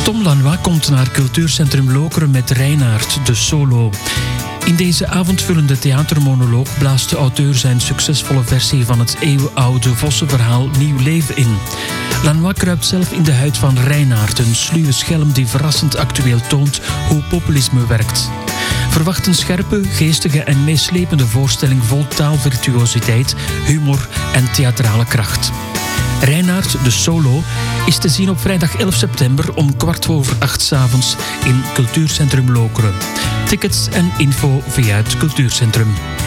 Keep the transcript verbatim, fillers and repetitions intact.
Tom Lanois komt naar Cultuurcentrum Lokeren met Reinaard, de solo. In deze avondvullende theatermonoloog blaast de auteur zijn succesvolle versie van het eeuwenoude Vossenverhaal nieuw leven in. Lanois kruipt zelf in de huid van Reinaard, een sluwe schelm die verrassend actueel toont hoe populisme werkt. Verwacht een scherpe, geestige en meeslepende voorstelling vol taalvirtuositeit, humor en theatrale kracht. Reinaard, de solo, is te zien op vrijdag elf september om kwart over acht 's avonds in Cultuurcentrum Lokeren. Tickets en info via het Cultuurcentrum.